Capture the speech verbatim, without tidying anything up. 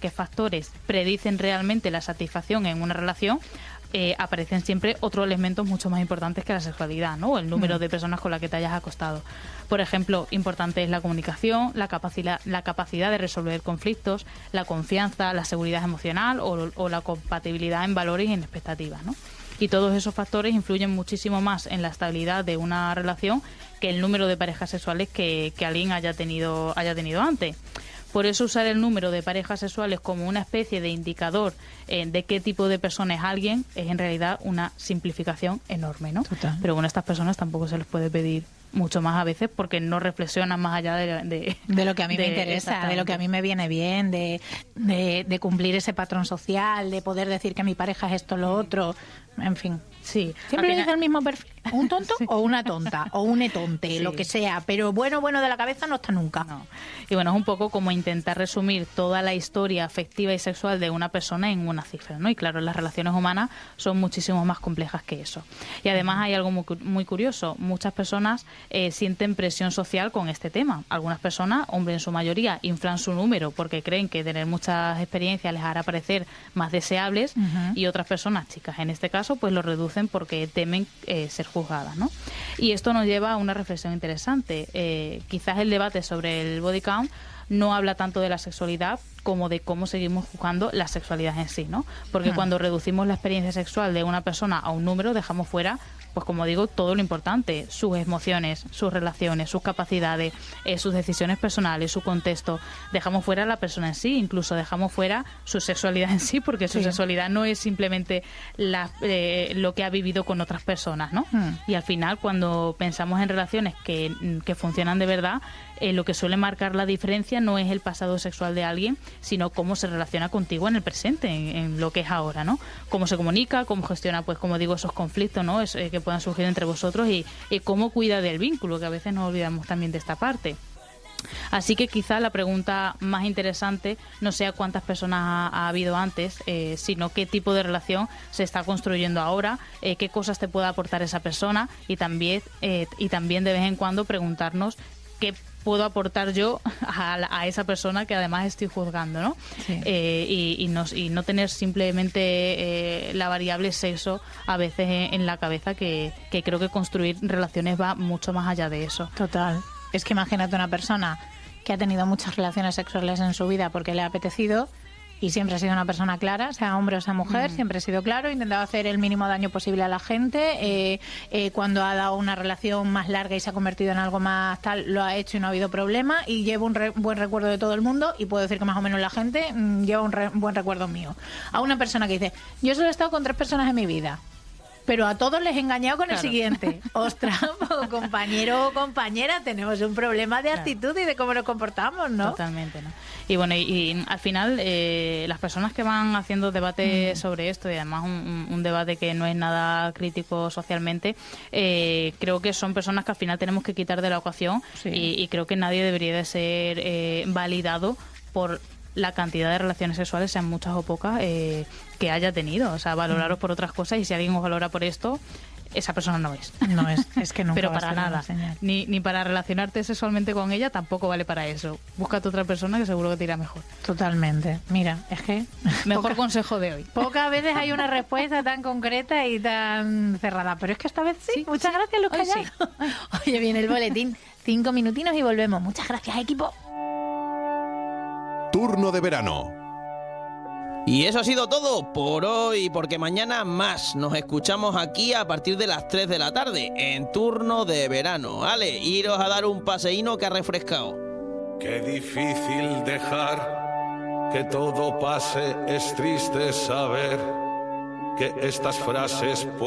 qué factores predicen realmente la satisfacción en una relación, Eh, aparecen siempre otros elementos mucho más importantes que la sexualidad, ¿no? El número mm. de personas con las que te hayas acostado. Por ejemplo, importante es la comunicación, la capacidad, la capacidad de resolver conflictos, la confianza, la seguridad emocional o, o la compatibilidad en valores y en expectativas, ¿no? Y todos esos factores influyen muchísimo más en la estabilidad de una relación que el número de parejas sexuales que, que alguien haya tenido, haya tenido antes. Por eso usar el número de parejas sexuales como una especie de indicador eh, de qué tipo de persona es alguien es en realidad una simplificación enorme, ¿no? Total. Pero bueno, a estas personas tampoco se les puede pedir mucho más a veces porque no reflexionan más allá de... De, de lo que a mí de, me interesa, de lo que a mí me viene bien, de, de, de cumplir ese patrón social, de poder decir que mi pareja es esto, lo otro, en fin. Sí. Siempre final... dice el mismo perfil. Un tonto sí. o una tonta, o un etonte, sí. lo que sea, pero bueno, bueno de la cabeza no está nunca. No. Y bueno, es un poco como intentar resumir toda la historia afectiva y sexual de una persona en una cifra, ¿no? Y claro, las relaciones humanas son muchísimo más complejas que eso. Y además hay algo muy, muy curioso, muchas personas eh, sienten presión social con este tema. Algunas personas, hombres en su mayoría, inflan su número porque creen que tener muchas experiencias les hará parecer más deseables, uh-huh. y otras personas, chicas en este caso, pues lo reducen porque temen eh, ser juzgadas, ¿no? Y esto nos lleva a una reflexión interesante. Eh, quizás el debate sobre el body count no habla tanto de la sexualidad como de cómo seguimos juzgando la sexualidad en sí, ¿no? Porque hmm. cuando reducimos la experiencia sexual de una persona a un número, dejamos fuera, pues como digo, todo lo importante, sus emociones, sus relaciones, sus capacidades, eh, sus decisiones personales, su contexto. Dejamos fuera a la persona en sí, incluso dejamos fuera su sexualidad en sí, porque su sí. sexualidad no es simplemente la, eh, lo que ha vivido con otras personas, ¿no? Hmm. Y al final, cuando pensamos en relaciones que, que funcionan de verdad, eh, lo que suele marcar la diferencia no es el pasado sexual de alguien, sino cómo se relaciona contigo en el presente, en, en lo que es ahora, ¿no? Cómo se comunica, cómo gestiona, pues como digo, esos conflictos, ¿no? Es, eh, que puedan surgir entre vosotros y, y cómo cuida del vínculo, que a veces nos olvidamos también de esta parte. Así que quizá la pregunta más interesante no sea cuántas personas ha, ha habido antes, eh, sino qué tipo de relación se está construyendo ahora, eh, qué cosas te puede aportar esa persona y también, eh, y también de vez en cuando preguntarnos qué puedo aportar yo a, a esa persona que además estoy juzgando, ¿no? Sí. Eh, y, y, no, y no tener simplemente eh, la variable sexo a veces en, en la cabeza, que, que creo que construir relaciones va mucho más allá de eso. Total. Es que imagínate una persona que ha tenido muchas relaciones sexuales en su vida porque le ha apetecido y siempre ha sido una persona clara, sea hombre o sea mujer, mm. siempre ha sido claro, intentado hacer el mínimo daño posible a la gente, eh, eh, cuando ha dado una relación más larga y se ha convertido en algo más tal, lo ha hecho y no ha habido problema, y llevo un re- buen recuerdo de todo el mundo, y puedo decir que más o menos la gente mmm, lleva un re- buen recuerdo mío. A una persona que dice, yo solo he estado con tres personas en mi vida, pero a todos les he engañado con claro. el siguiente. Ostras, compañero o compañera, tenemos un problema de actitud claro. y de cómo nos comportamos, ¿no? Totalmente, ¿no? Y bueno, y, y al final eh, las personas que van haciendo debate mm. sobre esto, y además un, un debate que no es nada crítico socialmente, eh, creo que son personas que al final tenemos que quitar de la ecuación, sí. y, y creo que nadie debería de ser eh, validado por la cantidad de relaciones sexuales, sean muchas o pocas, eh, que haya tenido. O sea, valoraros mm. por otras cosas, y si alguien os valora por esto, esa persona no es. No es, es que nunca. Pero para nada. Ni, ni para relacionarte sexualmente con ella tampoco vale para eso. Búscate otra persona que seguro que te irá mejor. Totalmente. Mira, es que... Mejor poca, consejo de hoy. Pocas veces hay una respuesta tan concreta y tan cerrada. Pero es que esta vez sí. sí Muchas sí. gracias, Luz Callado. Sí. Oye, viene el boletín. Cinco minutinos y volvemos. Muchas gracias, equipo. Turno de verano. Y eso ha sido todo por hoy, porque mañana más. Nos escuchamos aquí a partir de las tres de la tarde, en Turno de Verano. Ale, iros a dar un paseíno que ha refrescado. Qué difícil dejar que todo pase, es triste saber que estas frases